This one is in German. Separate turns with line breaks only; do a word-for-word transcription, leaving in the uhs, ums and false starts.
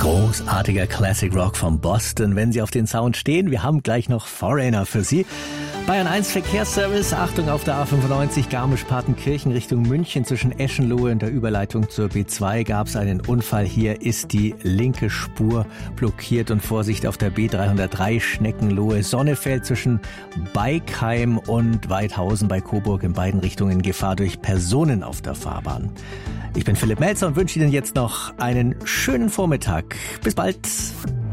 Großartiger Classic Rock von Boston, wenn Sie auf den Sound stehen. Wir haben gleich noch Foreigner für Sie. Bayern eins Verkehrsservice, Achtung auf der A fünfundneunzig Garmisch-Partenkirchen Richtung München zwischen Eschenlohe und der Überleitung zur B zwei gab es einen Unfall. Hier ist die linke Spur blockiert und Vorsicht auf der B dreihundertdrei Schneckenlohe Sonnefeld zwischen Beikheim und Weidhausen bei Coburg in beiden Richtungen Gefahr durch Personen auf der Fahrbahn. Ich bin Philipp Melzer und wünsche Ihnen jetzt noch einen schönen Vormittag. Bis bald.